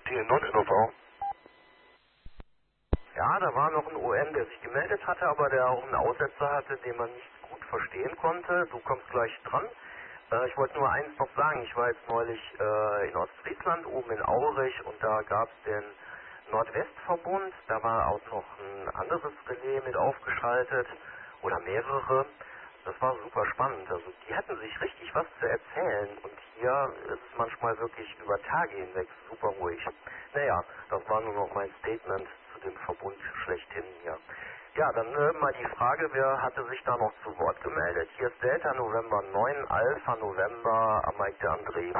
DN9 NOV. Ja, da war noch ein OM, der sich gemeldet hatte, aber der auch einen Aussetzer hatte, den man nicht gut verstehen konnte. Du kommst gleich dran. Ich wollte nur eins noch sagen. Ich war jetzt neulich in Ostfriesland, oben in Aurich, und da gab es den Nordwestverbund. Da war auch noch ein anderes Relais mit aufgeschaltet oder mehrere. Das war super spannend. Also die hatten sich richtig was zu erzählen, und hier ist es manchmal wirklich über Tage hinweg super ruhig. Naja, das war nur noch mein Statement zu dem Verbund schlechthin hier. Ja, dann mal die Frage, wer hatte sich da noch zu Wort gemeldet? Hier ist Delta November 9, Alpha November, am Mike der André.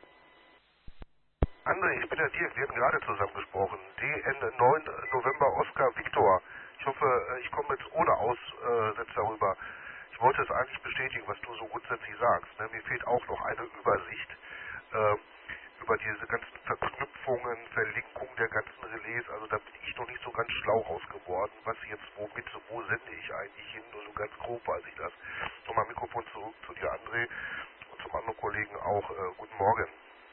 André, ich bin der Dirk, wir hatten gerade zusammen gesprochen. DN9 November Oscar Victor. Ich hoffe, ich komme jetzt ohne Aussetzer rüber. Ich wollte es eigentlich bestätigen, was du so grundsätzlich sagst. Ne? Mir fehlt auch noch eine Übersicht über diese ganzen Verknüpfungen, Verlinkungen der ganzen Relais. Also da bin ich noch nicht so ganz schlau raus geworden, was jetzt womit, wo sende ich eigentlich hin, nur so ganz grob weiß ich das. Nochmal Mikrofon zurück zu dir, André, und zum anderen Kollegen auch. Guten Morgen.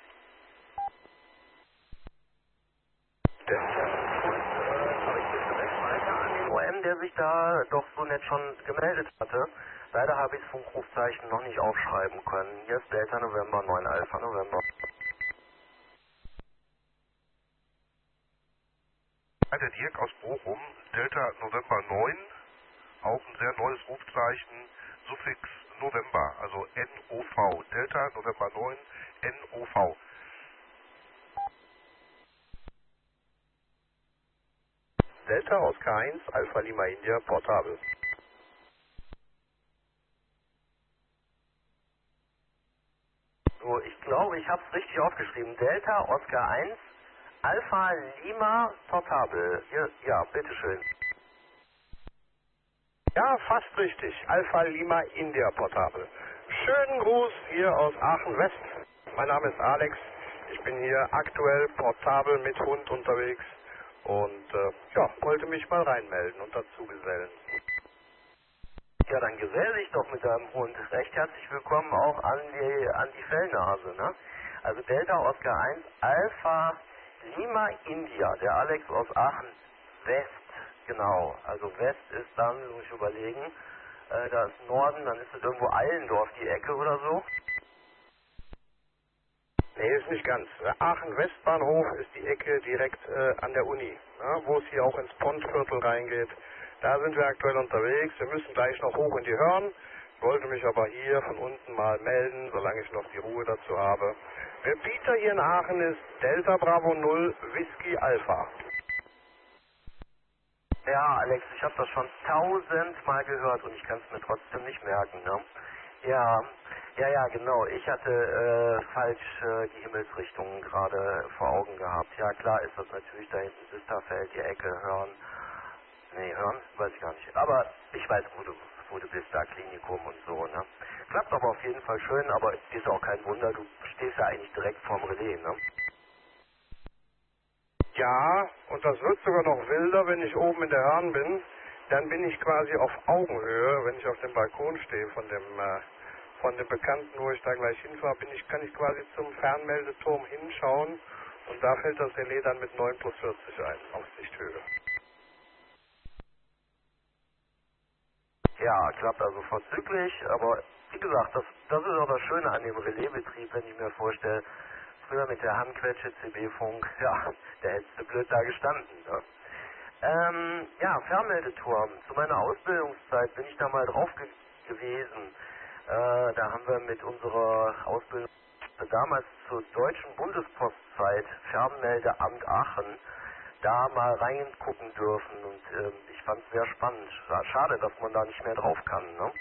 Aber ich gebe direkt weiter an den OM, der sich da doch so nett schon gemeldet hatte. Leider habe ich das Funkrufzeichen noch nicht aufschreiben können. Hier ist Delta November 9 Alpha November. Der Dirk aus Bochum, Delta November 9, auch ein sehr neues Rufzeichen, Suffix November, also NOV, Delta November 9, NOV. Delta Oscar 1, Alpha Lima India, portabel. So, ich glaube, ich habe es richtig aufgeschrieben. Delta Oscar 1, Alpha Lima portabel. Hier, ja, bitteschön. Ja, fast richtig. Alpha Lima India, portabel. Schönen Gruß hier aus Aachen West. Mein Name ist Alex. Ich bin hier aktuell portabel mit Hund unterwegs und ja, wollte mich mal reinmelden und dazu gesellen. Ja, dann gesell dich doch mit deinem Hund. Recht herzlich willkommen auch an die Fellnase, ne? Also Delta Oscar 1, Alpha Lima India, der Alex aus Aachen West, genau. Also West ist dann, muss ich überlegen, da ist Norden, dann ist es irgendwo Allendorf die Ecke oder so. Nee, ist nicht ganz. Aachen Westbahnhof ist die Ecke direkt an der Uni, ja, wo es hier auch ins Pontviertel reingeht. Da sind wir aktuell unterwegs. Wir müssen gleich noch hoch in die Hörn. Ich wollte mich aber hier von unten mal melden, solange ich noch die Ruhe dazu habe. Repeater hier in Aachen ist Delta Bravo 0 Whisky Alpha. Ja, Alex, ich habe das schon 1000-mal gehört und ich kann es mir trotzdem nicht merken, ne? Ja, genau. Ich hatte falsch die Himmelsrichtung gerade vor Augen gehabt. Ja, klar ist das natürlich da hinten Sisterfeld, die Ecke, Hörn. Nee, Hörn, weiß ich gar nicht. Aber ich weiß, wo du bist, da Klinikum und so, ne? Klappt aber auf jeden Fall schön, aber ist auch kein Wunder, du stehst ja eigentlich direkt vorm Relais, ne? Ja, und das wird sogar noch wilder, wenn ich oben in der Hörn bin. Dann bin ich quasi auf Augenhöhe, wenn ich auf dem Balkon stehe von dem Bekannten, wo ich da gleich hinfahre, kann ich quasi zum Fernmeldeturm hinschauen und da fällt das Relais dann mit 9 plus 40 ein, auf Sichthöhe. Ja, klappt also vorzüglich, aber wie gesagt, das ist auch das Schöne an dem Relaisbetrieb, wenn ich mir vorstelle, früher mit der Handquetsche, CB-Funk, ja, da hättest du blöd da gestanden, ne? Ja, Fernmeldeturm. Zu meiner Ausbildungszeit bin ich da mal drauf gewesen. Da haben wir mit unserer Ausbildung damals zur deutschen Bundespostzeit, Fernmeldeamt Aachen, da mal reingucken dürfen und ich fand es sehr spannend. Schade, dass man da nicht mehr drauf kann, ne?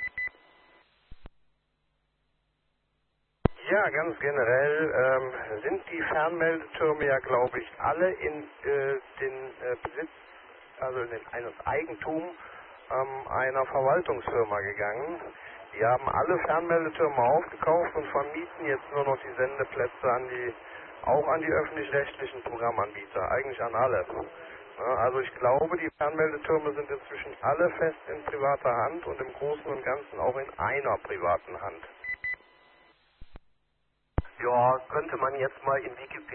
Ja, ganz generell sind die Fernmeldetürme ja, glaube ich, alle in den Besitz, also in das Eigentum einer Verwaltungsfirma gegangen. Die haben alle Fernmeldetürme aufgekauft und vermieten jetzt nur noch die Sendeplätze auch an die öffentlich-rechtlichen Programmanbieter, eigentlich an alle. Ja, also ich glaube, die Fernmeldetürme sind inzwischen alle fest in privater Hand und im Großen und Ganzen auch in einer privaten Hand. Ja, könnte man jetzt mal in Wikipedia